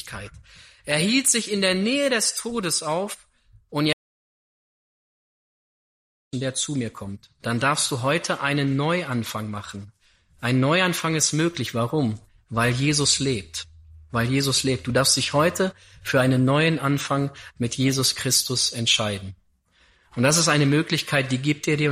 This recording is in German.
Ewigkeit. Er hielt sich in der Nähe des Todes auf und jetzt, der zu mir kommt, dann darfst du heute einen Neuanfang machen. Ein Neuanfang ist möglich. Warum? Weil Jesus lebt. Weil Jesus lebt. Du darfst dich heute für einen neuen Anfang mit Jesus Christus entscheiden. Und das ist eine Möglichkeit, die gibt er dir.